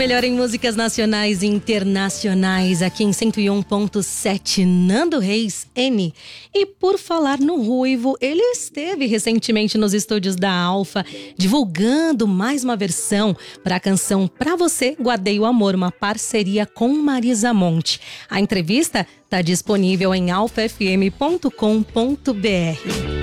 melhor em músicas nacionais e internacionais, aqui em 101.7, Nando Reis, N. E por falar no Ruivo, ele esteve recentemente nos estúdios da Alfa, divulgando mais uma versão para a canção Pra Você, Guardei o Amor, uma parceria com Marisa Monte. A entrevista está disponível em alfafm.com.br.